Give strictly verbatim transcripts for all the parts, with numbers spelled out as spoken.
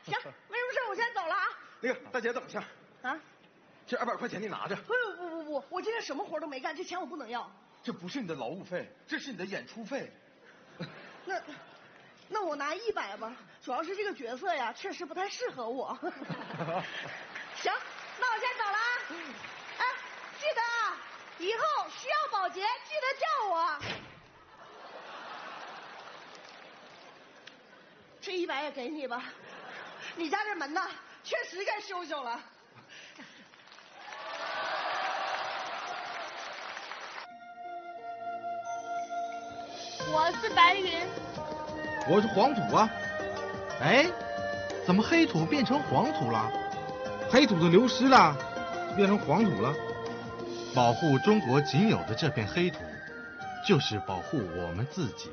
行，没什么事，我先走了啊。 那个大姐，等一下。 啊？ 这二百块钱你拿着。 不不不不，我今天什么活都没干，这钱我不能要。 这不是你的劳务费，这是你的演出费。 那，那我拿一百吧。主要是这个角色呀，确实不太适合我。行，那我先走了啊。哎，记得啊，以后需要保洁记得叫我。这一百也给你吧，你家这门呐，确实该修修了。 我是白云， 我是黄土啊。哎，怎么黑土变成黄土了？黑土都流失了，变成黄土了。 保护中国仅有的这片黑土，就是保护我们自己。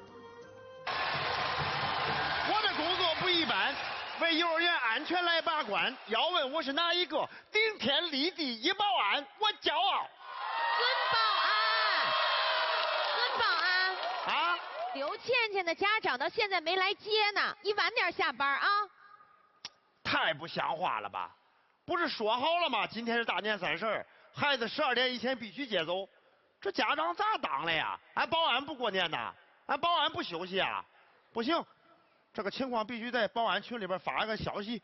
我的工作不一般，为幼儿园安全来把关。要问我是哪一个，顶天立地一保安，我骄傲。 孙保安，孙保安啊！ 刘倩倩的家长到现在没来接呢，你晚点下班啊。 太不像话了吧？不是说好了吗？今天是大年三十，孩子十二点以前必须接走。这家长咋当了呀？俺保安不过年呐？俺保安不休息啊？不行，这个情况必须在保安群里边发一个消息。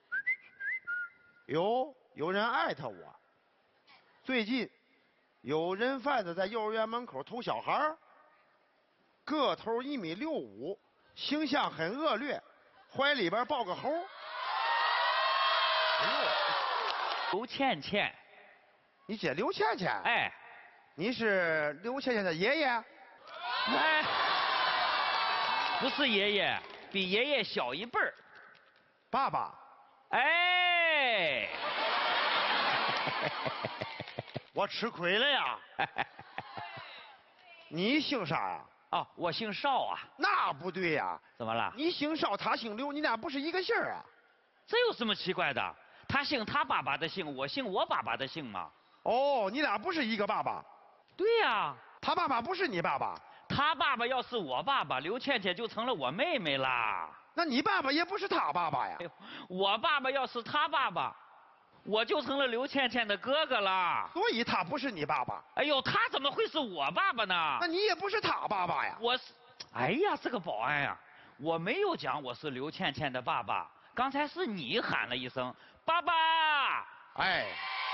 哟，有人艾特我。最近有人贩子在幼儿园门口偷小孩，个头一米六五，形象很恶劣，怀里边抱个猴。 刘倩倩， 你姐刘倩倩？ 哎， 你是刘倩倩的爷爷？ 哎，不是爷爷，比爷爷小一辈儿。 爸爸。 哎， 我吃亏了呀。你姓啥呀？ 哦，我姓邵啊。 那不对呀。 怎么了？ 你姓邵，他姓刘，你俩不是一个姓啊？ 这有什么奇怪的？他姓他爸爸的姓，我姓我爸爸的姓嘛。 哦，你俩不是一个爸爸。 对呀、啊。 他爸爸不是你爸爸。 他爸爸要是我爸爸，刘倩倩就成了我妹妹啦。 那你爸爸也不是他爸爸呀。 哎、我爸爸要是他爸爸，我就成了刘倩倩的哥哥啦。 所以他不是你爸爸。 哎呦，他怎么会是我爸爸呢？ 那你也不是他爸爸呀。 我是，哎呀，这个保安呀，我没有讲我是刘倩倩的爸爸。刚才是你喊了一声爸爸， 哎，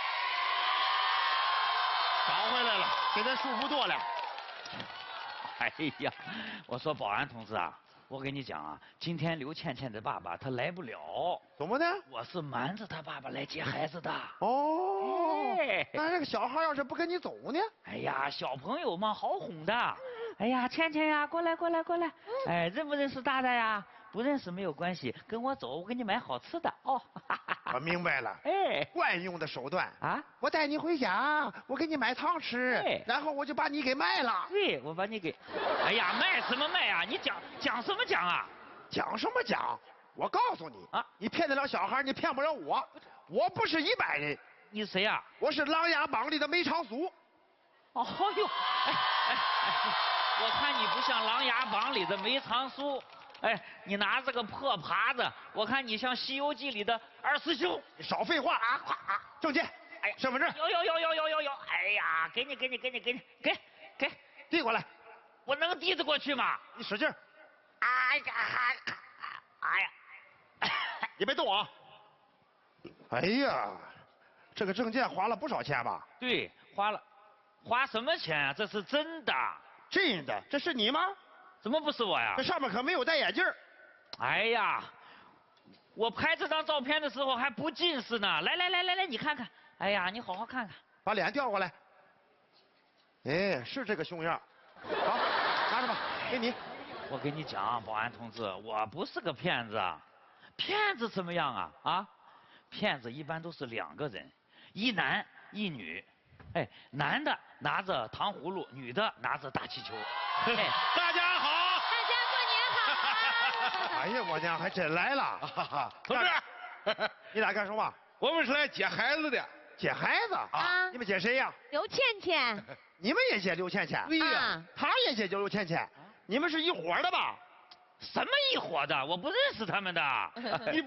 找回来了，现在舒服多了。 哎呀，我说保安同志啊，我跟你讲啊，今天刘倩倩的爸爸他来不了。 怎么的？ 我是瞒着他爸爸来接孩子的。 哦，哎、那这个小孩要是不跟你走呢？ 哎呀，小朋友嘛，好哄的。哎呀，倩倩呀，过来过来过来。哎，认不认识大大呀？不认识没有关系，跟我走，我给你买好吃的哦。 我明白了， 哎， 惯用的手段啊！ 我带你回家，我给你买糖吃， 哎、 然后我就把你给卖了。 对，我把你给……哎呀，卖什么卖啊？你讲讲什么讲啊？ 讲什么讲？我告诉你啊， 你骗得了小孩，你骗不了我。我不是一般人。 你谁呀、啊？ 我是《琅琊榜》里的梅长苏。 哦呦，哎哎哎，我看你不像《琅琊榜》里的梅长苏。哎，你拿这个破耙子，我看你像《西游记》里的二师兄。 你少废话啊！啊，证件， 哎， 身份证。 有有有有有有有！哎呀，给你给你给你给你给给， 递过来。 我能递得过去吗？ 你使劲。 哎呀，哎呀， 你别动啊！哎呀，这个证件花了不少钱吧？ 对，花了，花什么钱啊？这是真的。 真的？这是你吗？ 怎么不是我呀？ 这上面可没有戴眼镜。 哎呀，我拍这张照片的时候还不近视呢。来来来来来，你看看。哎呀，你好好看看。 把脸调过来。哎，是这个熊样。好，拿着吧，给你。 我跟你讲，保安同志，我不是个骗子。骗子怎么样啊？啊，骗子一般都是两个人，一男一女。哎，男的拿着糖葫芦，女的拿着大气球。 哎，大家好， 大家过年好。 哎呀，我娘还真来了。 同志， 你俩干什么？ 我们是来接孩子的。 接孩子啊？ 你们接谁呀？ 刘倩倩。 你们也接刘倩倩？ 对呀、 啊， 他也接刘倩倩。你们是一伙的吧？ 什么一伙的？我不认识他们的。 你